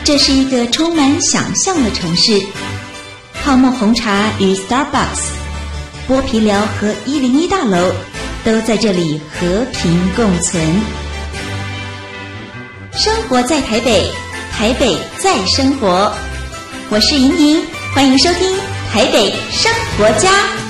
这是一个充满想象的城市，泡沫红茶与 Starbucks、剥皮寮和101大楼都在这里和平共存。生活在台北，台北在生活。我是莹莹，欢迎收听台北生活家。